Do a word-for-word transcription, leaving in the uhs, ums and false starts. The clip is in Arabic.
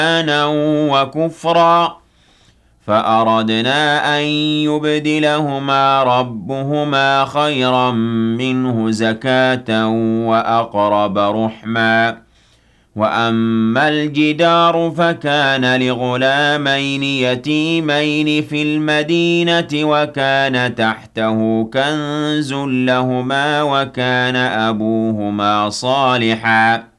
طغيانا وكفرا فأردنا أن يبدلهما ربهما خيرا منه زكاة وأقرب رحما وأما الجدار فكان لغلامين يتيمين في المدينة وكان تحته كنز لهما وكان أبوهما صالحا